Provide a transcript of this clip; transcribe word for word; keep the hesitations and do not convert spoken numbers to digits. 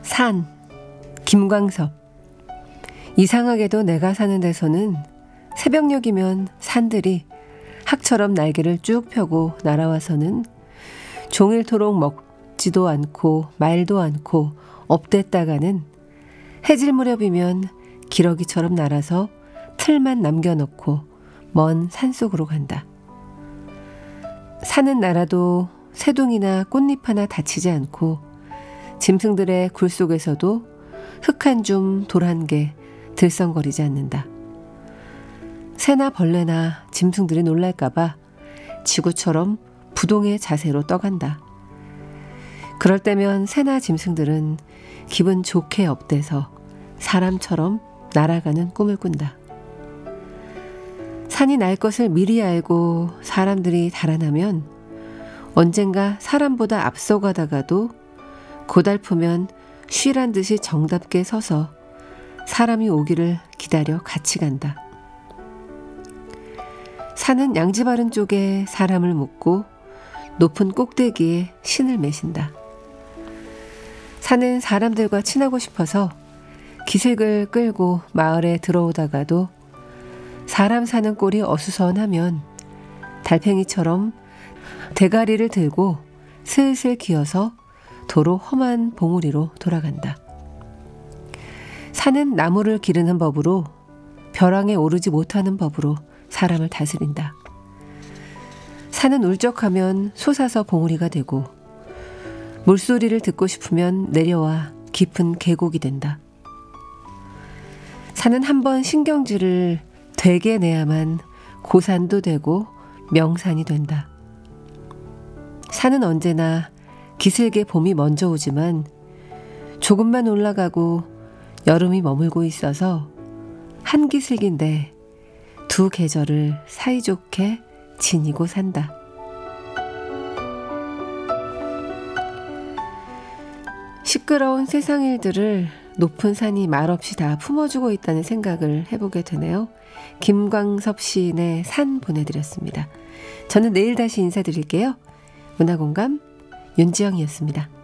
산, 김광섭. 이상하게도 내가 사는 데서는 새벽녘이면 산들이 학처럼 날개를 쭉 펴고 날아와서는 종일토록 먹지도 않고 말도 않고 업됐다가는 해질 무렵이면 기러기처럼 날아서 틀만 남겨놓고 먼 산속으로 간다. 산은 날아도 새둥이나 꽃잎 하나 다치지 않고 짐승들의 굴 속에서도 흙 한 줌 돌 한 개 들썩거리지 않는다. 새나 벌레나 짐승들이 놀랄까봐 지구처럼 부동의 자세로 떠간다. 그럴 때면 새나 짐승들은 기분 좋게 업돼서 사람처럼 날아가는 꿈을 꾼다. 산이 날 것을 미리 알고 사람들이 달아나면 언젠가 사람보다 앞서가다가도 고달프면 쉬란 듯이 정답게 서서 사람이 오기를 기다려 같이 간다. 산은 양지 바른 쪽에 사람을 묻고 높은 꼭대기에 신을 매신다. 산은 사람들과 친하고 싶어서 기슭을 끌고 마을에 들어오다가도 사람 사는 꼴이 어수선하면 달팽이처럼 대가리를 들고 슬슬 기어서 도로 험한 봉우리로 돌아간다. 산은 나무를 기르는 법으로 벼랑에 오르지 못하는 법으로 사람을 다스린다. 산은 울적하면 솟아서 봉우리가 되고 물소리를 듣고 싶으면 내려와 깊은 계곡이 된다. 산은 한번 신경질을 되게 내야만 고산도 되고 명산이 된다. 산은 언제나 기슭에 봄이 먼저 오지만 조금만 올라가고 여름이 머물고 있어서 한 기슭인데 두 계절을 사이좋게 지니고 산다. 시끄러운 세상 일들을 높은 산이 말없이 다 품어주고 있다는 생각을 해보게 되네요. 김광섭 시인의 산 보내드렸습니다. 저는 내일 다시 인사드릴게요. 문화공감 윤지영이었습니다.